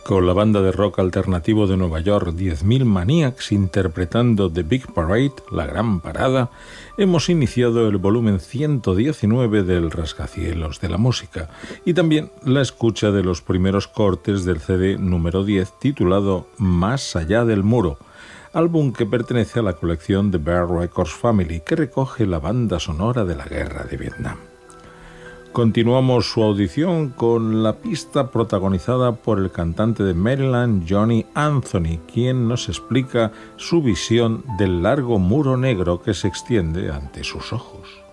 Con la banda de rock alternativo de Nueva York 10.000 Maniacs interpretando The Big Parade, la gran parada, hemos iniciado el volumen 119 del Rascacielos de la música y también la escucha de los primeros cortes del CD número 10 titulado Más allá del muro, álbum que pertenece a la colección The Bear Records Family que recoge la banda sonora de la Guerra de Vietnam. Continuamos su audición con la pista protagonizada por el cantante de Maryland, Johnny Anthony, quien nos explica su visión del largo muro negro que se extiende ante sus ojos.